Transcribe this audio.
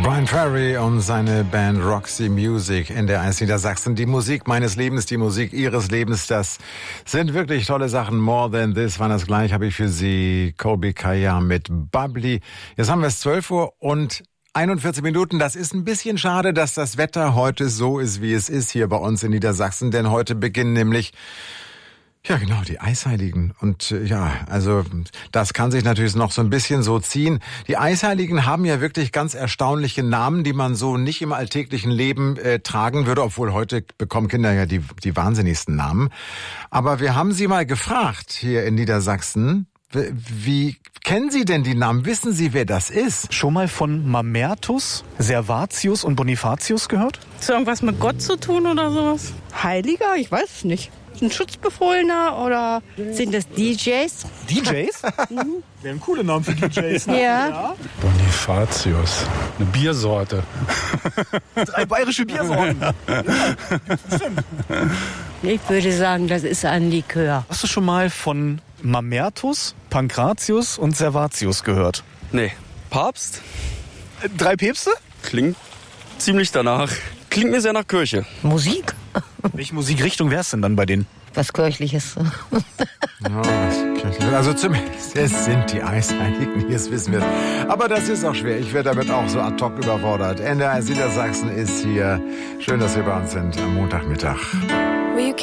Bryan Ferry und seine Band Roxy Music in der NDR Niedersachsen. Die Musik meines Lebens, die Musik Ihres Lebens, das sind wirklich tolle Sachen. More Than This war das gleich, habe ich für Sie. Colby Kaya mit Bubbly. Jetzt haben wir es 12 Uhr und 41 Minuten. Das ist ein bisschen schade, dass das Wetter heute so ist, wie es ist hier bei uns in Niedersachsen. Denn heute beginnen nämlich ja, genau, die Eisheiligen. Und ja, also das kann sich natürlich noch so ein bisschen so ziehen. Die Eisheiligen haben ja wirklich ganz erstaunliche Namen, die man so nicht im alltäglichen Leben tragen würde, obwohl heute bekommen Kinder ja die wahnsinnigsten Namen. Aber wir haben sie mal gefragt hier in Niedersachsen, wie kennen Sie denn die Namen? Wissen Sie, wer das ist? Schon mal von Mamertus, Servatius und Bonifatius gehört? Ist irgendwas mit Gott zu tun oder sowas? Heiliger? Ich weiß es nicht. Ein Schutzbefohlener oder sind das DJs? DJs? Wären coole Namen für DJs. Ne? Ja. Bonifatius, eine Biersorte. 3 bayerische Biersorten. Ja, stimmt. Ich würde sagen, das ist ein Likör. Hast du schon mal von Mamertus, Pankratius und Servatius gehört? Nee. Papst? 3 Päpste? Klingt ziemlich danach. Klingt mir sehr nach Kirche. Musik? Welche Musikrichtung wär's denn dann bei denen? Was Kirchliches. Ja, also zumindest es sind die Eisheiligen, jetzt wissen wir es. Aber das ist auch schwer. Ich werde damit auch so ad hoc überfordert. NDR Niedersachsen ist hier. Schön, dass Sie bei uns sind am Montagmittag.